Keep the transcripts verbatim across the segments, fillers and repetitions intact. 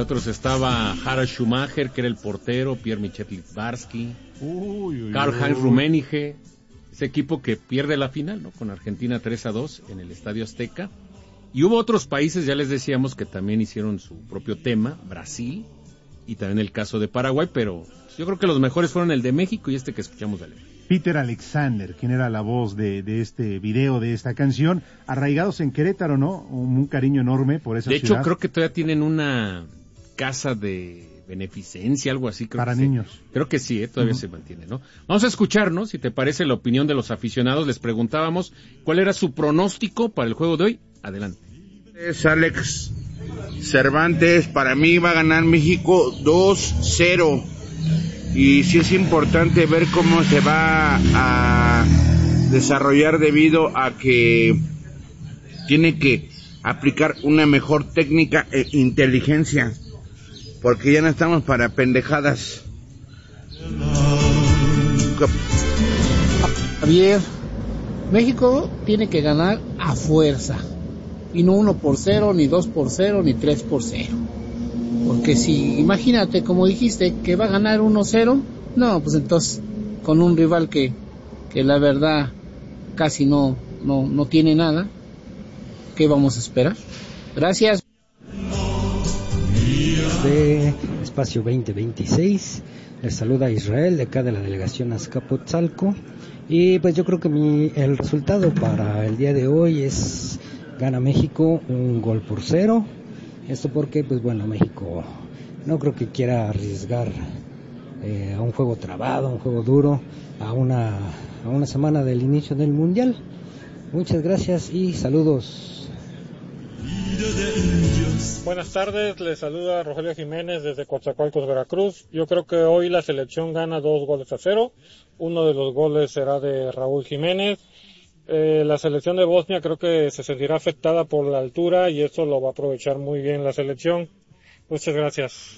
otros estaba Harald Schumacher, que era el portero, Pierre-Michel Littbarski, Karl-Heinz Rummenigge, ese equipo que pierde la final, ¿no? Con Argentina tres a dos en el Estadio Azteca. Y hubo otros países, ya les decíamos, que también hicieron su propio tema, Brasil, y también el caso de Paraguay, pero yo creo que los mejores fueron el de México y este que escuchamos de Alemania. Peter Alexander, quien era la voz de, de este video, de esta canción, arraigados en Querétaro, ¿no? Un, un cariño enorme por esa de ciudad. De hecho, creo que todavía tienen una casa de beneficencia, algo así. Creo Para que niños. Sí. Creo que sí, ¿eh? Todavía uh-huh. se mantiene, ¿no? Vamos a escucharnos, si te parece, la opinión de los aficionados. Les preguntábamos cuál era su pronóstico para el juego de hoy. Adelante. Es Alex Cervantes, para mí va a ganar México dos cero. Y sí es importante ver cómo se va a desarrollar debido a que tiene que aplicar una mejor técnica e inteligencia, porque ya no estamos para pendejadas. Javier, México tiene que ganar a fuerza, y no uno por cero, ni dos por cero, ni tres por cero. Porque si, imagínate, como dijiste, que va a ganar uno cero, no, pues entonces, con un rival que, que la verdad casi no, no, no tiene nada, ¿qué vamos a esperar? Gracias. De Espacio veinte veintiséis, les saluda Israel, de acá de la delegación Azcapotzalco, y pues yo creo que mi, el resultado para el día de hoy es, gana México un gol por cero. Esto porque, pues bueno, México no creo que quiera arriesgar eh, a un juego trabado, a un juego duro, a una, a una semana del inicio del Mundial. Muchas gracias y saludos. Buenas tardes, les saluda Rogelio Jiménez desde Coatzacoalcos, Veracruz. Yo creo que hoy la selección gana dos goles a cero. Uno de los goles será de Raúl Jiménez. Eh, la selección de Bosnia creo que se sentirá afectada por la altura y eso lo va a aprovechar muy bien la selección. Muchas gracias.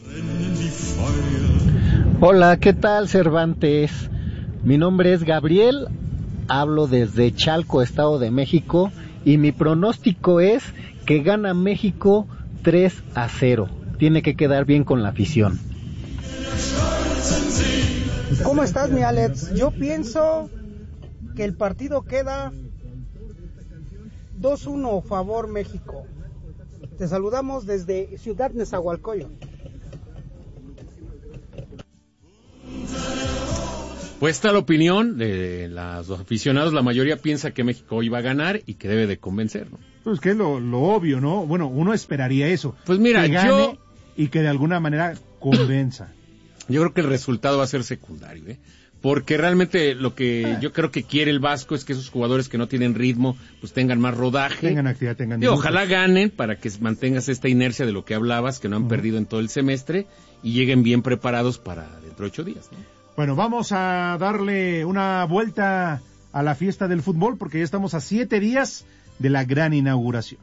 Hola, ¿qué tal, Cervantes? Mi nombre es Gabriel, hablo desde Chalco, Estado de México, y mi pronóstico es que gana México tres a cero. Tiene que quedar bien con la afición. ¿Cómo estás, mi Alex? Yo pienso que el partido queda dos uno favor México. Te saludamos desde Ciudad Nezahualcóyotl. Pues está la opinión de los aficionados. La mayoría piensa que México hoy va a ganar y que debe de convencer, ¿no? Pues que es lo, lo obvio, ¿no? Bueno, uno esperaría eso. Pues mira, que gane yo... y que de alguna manera convenza. Yo creo que el resultado va a ser secundario, ¿eh? Porque realmente lo que yo creo que quiere el Vasco es que esos jugadores que no tienen ritmo, pues tengan más rodaje. Tengan actividad, tengan y ojalá ganen para que mantengas esta inercia de lo que hablabas, que no han uh-huh. perdido en todo el semestre, y lleguen bien preparados para dentro de ocho días, ¿no? Bueno, vamos a darle una vuelta a la fiesta del fútbol, porque ya estamos a siete días de la gran inauguración.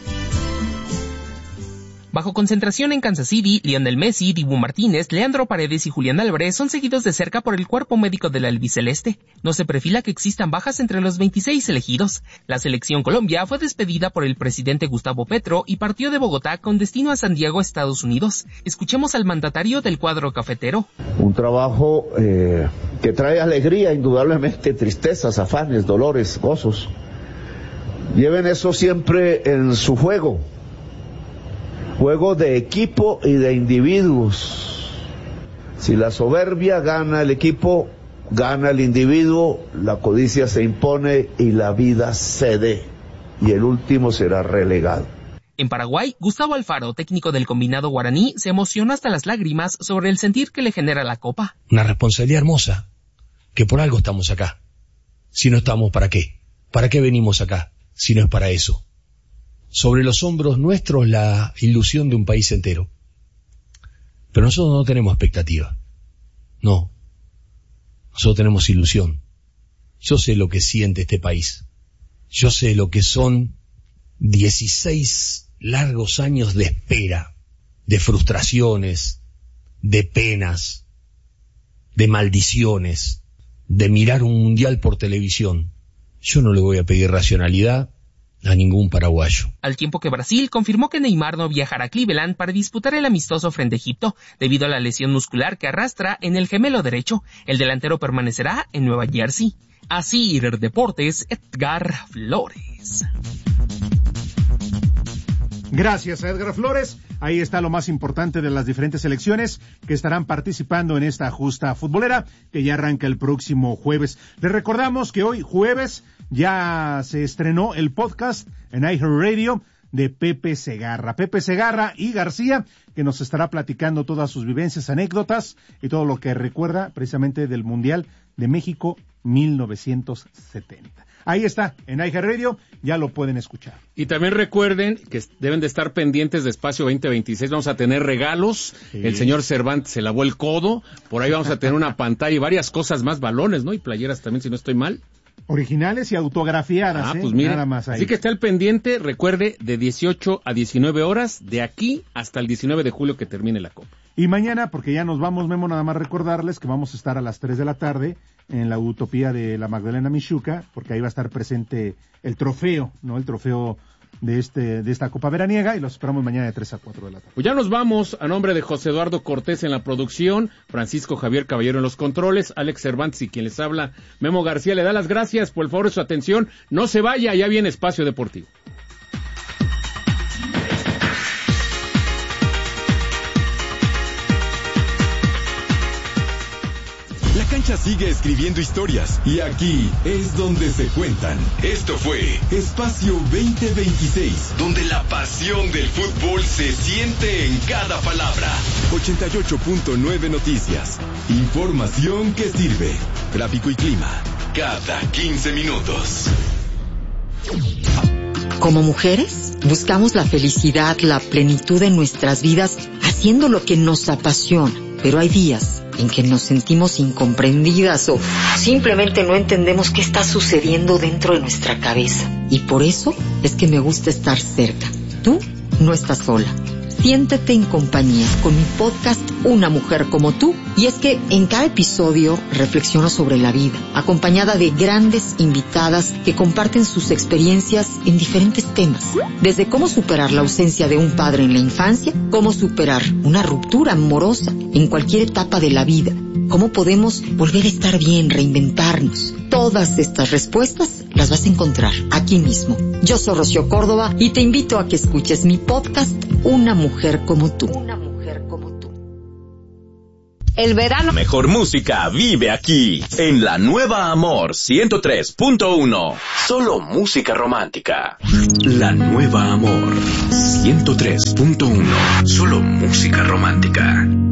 Bajo concentración en Kansas City, Lionel Messi, Dibu Martínez, Leandro Paredes y Julián Álvarez son seguidos de cerca por el cuerpo médico del albiceleste. No se perfila que existan bajas entre los veintiséis elegidos. La selección Colombia fue despedida por el presidente Gustavo Petro y partió de Bogotá con destino a San Diego, Estados Unidos. Escuchemos al mandatario del cuadro cafetero. Un trabajo eh, que trae alegría, indudablemente, tristezas, afanes, dolores, gozos. Lleven eso siempre en su juego. Juego de equipo y de individuos. Si la soberbia gana el equipo, gana el individuo, la codicia se impone y la vida cede. Y el último será relegado. En Paraguay, Gustavo Alfaro, técnico del combinado guaraní, se emociona hasta las lágrimas sobre el sentir que le genera la copa. Una responsabilidad hermosa, que por algo estamos acá. Si no estamos, ¿para qué? ¿Para qué venimos acá? Si no es para eso. Sobre los hombros nuestros la ilusión de un país entero. Pero nosotros no tenemos expectativa. No. Nosotros tenemos ilusión. Yo sé lo que siente este país. Yo sé lo que son dieciséis largos años de espera, de frustraciones, de penas, de maldiciones, de mirar un mundial por televisión. Yo no le voy a pedir racionalidad. a ningún paraguayo. Al tiempo que Brasil confirmó que Neymar no viajará a Cleveland para disputar el amistoso frente a Egipto debido a la lesión muscular que arrastra en el gemelo derecho. El delantero permanecerá en Nueva Jersey. Así, Deportes, Edgar Flores. Gracias a Edgar Flores. Ahí está lo más importante de las diferentes selecciones que estarán participando en esta justa futbolera que ya arranca el próximo jueves. Les recordamos que hoy jueves ya se estrenó el podcast en iHeartRadio de Pepe Segarra. Pepe Segarra y García, que nos estará platicando todas sus vivencias, anécdotas y todo lo que recuerda precisamente del Mundial de México mil novecientos setenta. Ahí está, en iHeartRadio, ya lo pueden escuchar. Y también recuerden que deben de estar pendientes de Espacio veinte veintiséis, vamos a tener regalos, sí. El señor Cervantes se lavó el codo, por ahí vamos a tener una pantalla y varias cosas más, balones, ¿no? Y playeras también, si no estoy mal. Originales y autografiadas, ah, ¿eh? Pues mire, nada más ahí. Así que está al pendiente, recuerde, de dieciocho a diecinueve horas, de aquí hasta el diecinueve de julio que termine la Copa. Y mañana, porque ya nos vamos, Memo, nada más recordarles que vamos a estar a las tres de la tarde en la Utopía de la Magdalena Michuca, porque ahí va a estar presente el trofeo, ¿no? El trofeo de este de esta Copa Veraniega, y los esperamos mañana de tres a cuatro de la tarde. Pues ya nos vamos, a nombre de José Eduardo Cortés en la producción, Francisco Javier Caballero en los controles, Alex Cervantes y quien les habla, Memo García, le da las gracias por el favor de su atención. No se vaya, ya viene Espacio Deportivo. La cancha sigue escribiendo historias y aquí es donde se cuentan. Esto fue Espacio veinte veintiséis, donde la pasión del fútbol se siente en cada palabra. ochenta y ocho punto nueve Noticias. Información que sirve. Tráfico y clima cada quince minutos. Como mujeres, buscamos la felicidad, la plenitud en nuestras vidas, haciendo lo que nos apasiona. Pero hay días en que nos sentimos incomprendidas o simplemente no entendemos qué está sucediendo dentro de nuestra cabeza. Y por eso es que me gusta estar cerca. Tú no estás sola. Siéntete en compañía con mi podcast Una Mujer Como Tú. Y es que en cada episodio reflexiono sobre la vida, acompañada de grandes invitadas que comparten sus experiencias en diferentes temas. Desde cómo superar la ausencia de un padre en la infancia, cómo superar una ruptura amorosa en cualquier etapa de la vida, cómo podemos volver a estar bien, reinventarnos. Todas estas respuestas las vas a encontrar aquí mismo. Yo soy Rocío Córdoba y te invito a que escuches mi podcast Una Mujer Como Tú. Una Mujer Como Tú. El verano. Mejor música vive aquí, en la nueva Amor ciento tres punto uno. Solo música romántica. La nueva Amor ciento tres punto uno. Solo música romántica.